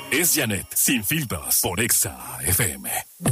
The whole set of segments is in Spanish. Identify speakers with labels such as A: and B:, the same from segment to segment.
A: Es Janet, sin filtros, por Exa FM.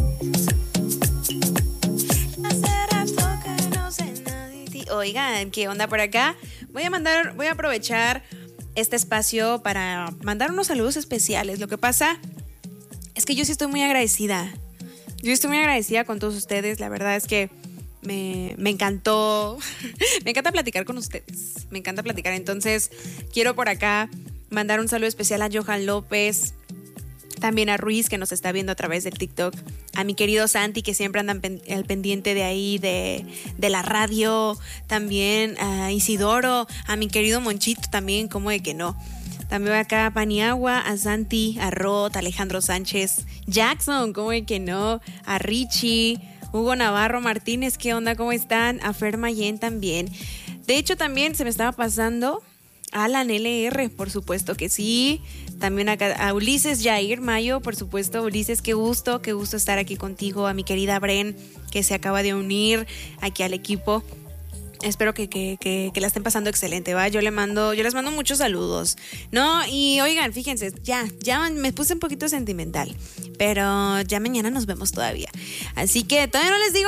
B: Oigan, ¿qué onda por acá? Voy a aprovechar este espacio para mandar unos saludos especiales. Lo que pasa es que yo sí estoy muy agradecida. Yo estoy muy agradecida con todos ustedes. La verdad es que me encantó. Me encanta platicar con ustedes. Me encanta platicar. Entonces, quiero por acá mandar un saludo especial a Johan López. También a Ruiz, que nos está viendo a través del TikTok. A mi querido Santi, que siempre anda al pendiente de ahí, de la radio. También a Isidoro, a mi querido Monchito también, como de que no. También acá a Paniagua, a Santi, a Rod, a Alejandro Sánchez, Jackson, como de que no. A Richie, Hugo Navarro Martínez, ¿qué onda? ¿Cómo están? A Fer Mayen también. De hecho, también se me estaba pasando Alan LR, por supuesto que sí. También acá a Ulises Jair Mayo, por supuesto. Ulises, qué gusto estar aquí contigo. A mi querida Bren, que se acaba de unir aquí al equipo. Espero que la estén pasando excelente, ¿va? Yo les mando muchos saludos, ¿no? Y oigan, fíjense, ya me puse un poquito sentimental, pero ya mañana nos vemos todavía. Así que todavía no les digo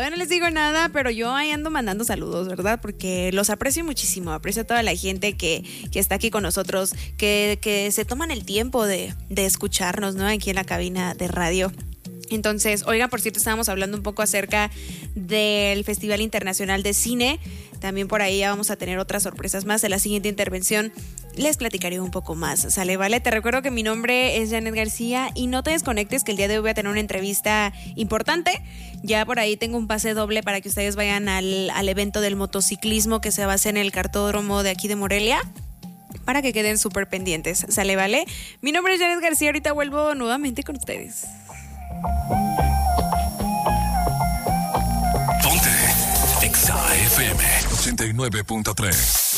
B: nada, pero yo ahí ando mandando saludos, ¿verdad? Porque los aprecio muchísimo, aprecio a toda la gente que está aquí con nosotros, que se toman el tiempo de escucharnos, ¿no? Aquí en la cabina de radio. Entonces, oigan, por cierto, estábamos hablando un poco acerca del Festival Internacional de Cine. También por ahí ya vamos a tener otras sorpresas más. En la siguiente intervención les platicaré un poco más. ¿Sale? Vale, te recuerdo que mi nombre es Janet García y no te desconectes, que el día de hoy voy a tener una entrevista importante. Ya por ahí tengo un pase doble para que ustedes vayan al evento del motociclismo que se va a hacer en el cartódromo de aquí de Morelia, para que queden súper pendientes. ¿Sale? Vale. Mi nombre es Janet García. Ahorita vuelvo nuevamente con ustedes.
A: Ponte Exa FM 89.3.